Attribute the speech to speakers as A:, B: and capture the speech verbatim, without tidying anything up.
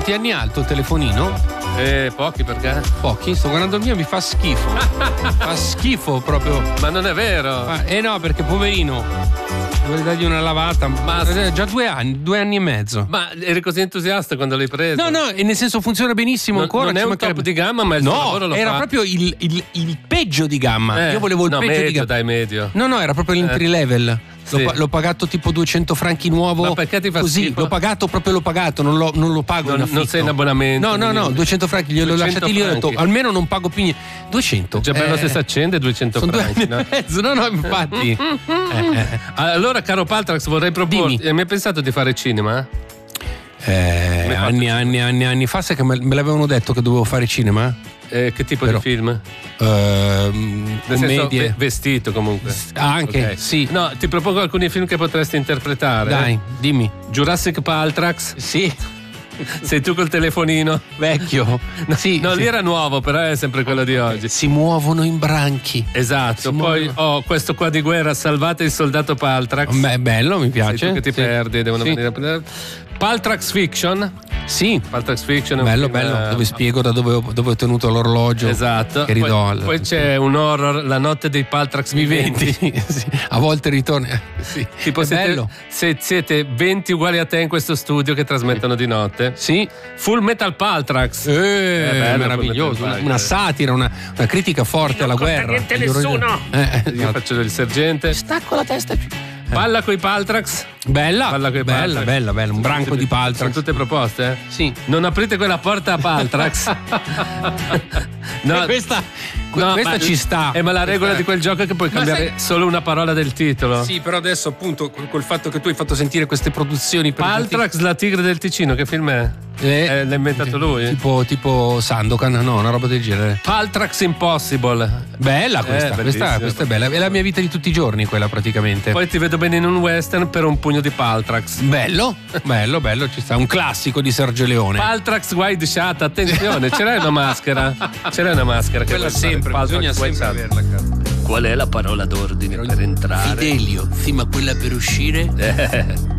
A: Quanti anni ha il tuo telefonino?
B: Eh, pochi perché?
A: Pochi? Sto guardando il mio, mi fa schifo. Fa schifo proprio.
B: Ma non è vero.
A: Ma, eh no, perché poverino. Dovrei dargli una lavata. Ma già due anni, due anni e mezzo.
B: Ma eri così entusiasta quando l'hai preso?
A: No, no, e nel senso funziona benissimo
B: non,
A: ancora.
B: Non è un top di gamma, ma il
A: no,
B: suo lavoro lo
A: era
B: fa.
A: proprio il, il, il peggio di gamma.
B: Eh,
A: Io volevo il
B: no,
A: peggio
B: medio,
A: di gamma.
B: dai, medio.
A: No, no, era proprio l'entry
B: Eh.
A: level. L'ho,
B: Sì.
A: l'ho pagato tipo duecento franchi nuovo.
B: Ma perché ti fa
A: così?
B: schifo?
A: L'ho pagato, proprio l'ho pagato, non lo, non lo pago
B: Non-
A: in affitto.
B: non sei in abbonamento,
A: No, no, no,
B: quindi-
A: duecento franchi, gliel'ho
B: duecento
A: lasciati lì, ho detto
B: franchi.
A: almeno non pago più niente. duecento.
B: Già bello
A: eh,
B: se si accende duecento
A: sono due
B: franchi,
A: anni
B: no?
A: e mezzo, no, no, infatti. eh, eh.
B: Allora, caro Paltrax, vorrei proporti.
A: Dimmi.
B: Hai mai pensato di fare cinema?
A: Eh,
B: Come hai
A: anni,
B: fatto?
A: anni, anni, anni fa, sai che me, me l'avevano detto che dovevo fare cinema?
B: Eh, che tipo
A: Però-
B: di film?
A: Ehm,
B: Nel senso,
A: commedie.
B: ve- vestito comunque.
A: Ah, anche,
B: Ok.
A: sì.
B: No, ti propongo alcuni film che potresti interpretare.
A: Dai, dimmi.
B: Jurassic Paltrax.
A: Sì,
B: Sei tu col telefonino.
A: vecchio. sì,
B: No,
A: sì.
B: lì era nuovo, però è sempre quello di oggi.
A: Si muovono in branchi.
B: Esatto.
A: Si
B: Poi
A: muovono.
B: ho questo qua di guerra, Salvate il soldato Paltrax.
A: Beh, bello, mi
B: Sei
A: piace.
B: tu che ti
A: Sì.
B: perdi, devono
A: Sì.
B: venire a prendere. Paltrax Fiction.
A: Sì,
B: Paltrax Fiction è un
A: bello,
B: film,
A: bello.
B: eh,
A: Dove spiego da dove ho, dove ho tenuto l'orologio.
B: Esatto.
A: Che ridò.
B: Poi,
A: al-
B: poi c'è un horror, La notte dei Paltrax viventi.
A: Sì, a volte ritorna. Sì.
B: Tipo
A: È
B: siete,
A: bello.
B: se siete venti uguali a te in questo studio che trasmettono di notte.
A: Sì.
B: Full Metal Paltrax.
A: Eh,
B: È bello,
A: meraviglioso.
B: Full
A: Una,
B: Metal
A: una
B: Paltrax.
A: satira, una, una critica forte alla guerra.
C: niente
A: agli orologi.
C: nessuno.
A: Eh,
B: Io faccio il sergente.
A: Stacco la testa più.
B: Balla coi Paltrax.
A: Bella,
B: Balla coi
A: bella,
B: Paltrax.
A: bella, bella, un branco di
B: Sono
A: Paltrax.
B: tutte proposte? eh?
A: Sì.
B: Non aprite quella porta a Paltrax. No,
A: questa
B: no,
A: questa
B: ma-
A: ci sta.
B: Eh, ma la regola
A: Questa-
B: di quel gioco è che puoi
A: Ma
B: cambiare
A: sai-
B: solo una parola del titolo.
A: Sì, però adesso appunto col col fatto che tu hai fatto sentire queste produzioni per
B: Paltrax, la tigre del Ticino, che film è?
A: Eh,
B: Eh, l'ha inventato lui?
A: Tipo, tipo Sandokan, no, una roba del genere.
B: Paltrax Impossible.
A: Bella questa,
B: Eh,
A: questa,
B: bellissima.
A: questa è bella. È la mia vita di tutti i giorni quella praticamente.
B: Poi ti vedo bene in un western per un pugno di Paltrax.
A: Bello, bello, bello, ci sta. Un classico di Sergio Leone.
B: Paltrax wide shot, attenzione, ce l'hai una maschera? Ce l'hai una maschera? che
A: Quella
B: puoi fare?
A: sempre,
B: Paltrax
A: bisogna
B: wide
A: sempre
B: shot.
A: averla, cazzo.
B: Qual è la parola d'ordine per entrare?
A: Fidelio, sì, ma quella per uscire?
B: Eh,